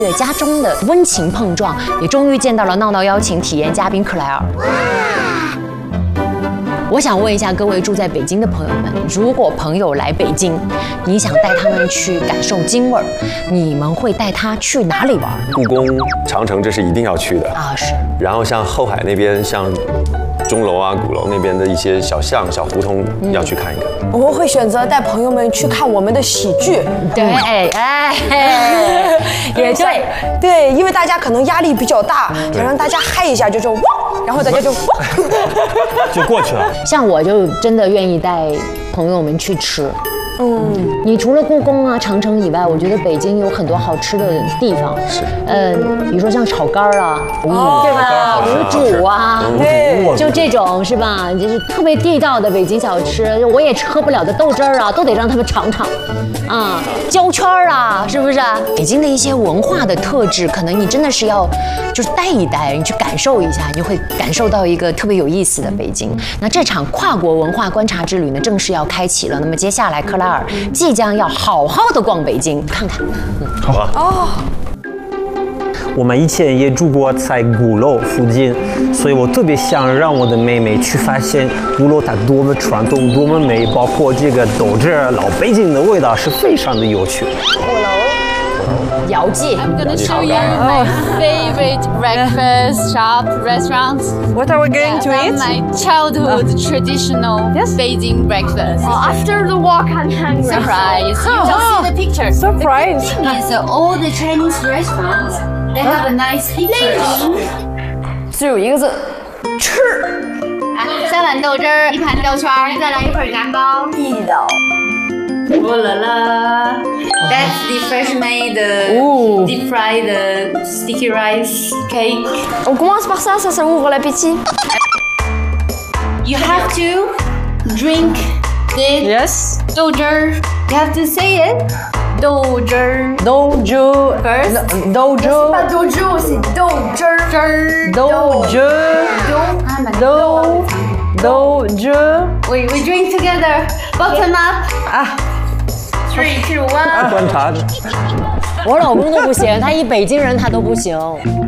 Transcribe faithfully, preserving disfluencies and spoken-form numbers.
对家中的温情碰撞，也终于见到了闹闹邀请体验嘉宾克莱尔。我想问一下各位住在北京的朋友们，如果朋友来北京，你想带他们去感受京味儿，你们会带他去哪里玩？ 故宫、长城这是一定要去的啊，是。 然后像后海那边，像钟楼啊、鼓楼那边的一些小巷、小胡同，要去看一看。 我们会选择带朋友们去看我们的喜剧。 对，哎，也对， 对，因为大家可能压力比较大，想让大家嗨一下，就就哇，然后大家就哇， 就过去了。 像我就真的愿意带朋友们去吃。嗯，你除了故宫啊、长城以外，我觉得北京有很多好吃的地方。是，嗯，比如说像炒肝儿啊， 哦、 对吧？五煮啊， 对， 就这种是吧？就是特别地道的北京小吃，我也喝不了的豆汁儿啊，都得让他们尝尝。啊，焦圈儿啊，是不是？北京的一些文化的特质，可能你真的是要就是带一带，你去感受一下，你就会感受到一个特别有意思的北京。那这场跨国文化观察之旅呢，正式要开启了。那么接下来，克莱尔即将要好好的逛北京，看看。 嗯，好啊。哦。我们以前也住过在鼓楼附近，所以我特别想让我的妹妹去发现鼓楼它多么传统、多么美，包括这个豆汁儿，老北京的味道是非常的有趣。 鼓楼，姚记。 I'm gonna show you my favorite breakfast shop restaurants. What are we going to Yeah, eat? My childhood traditional Yes. Beijing breakfast. Oh, after the walk, I'm hungry. Surprise! You Oh. don't see the picture. Surprise. The thing is, uh, all the Chinese restaurants they have a nice picture. 只有一个字，吃。 三碗豆汁儿，一盘吊圈儿，再来一份炸糕。 地道。 Oh la la! That's the fresh made, uh, deep fried uh, sticky rice cake. On commence par ça, ça, ça ouvre l'appétit. You have to drink the Yes. 豆汁儿. You have to say it. 豆汁儿 Dojo. first. Dojo. Pas dojo, c'est do 汁儿 Dojo. Do. Dojo. We we drink together. Bottom up. 啊。 Three, two, one. 观察着。 我老公都不行，他一北京人他都不行。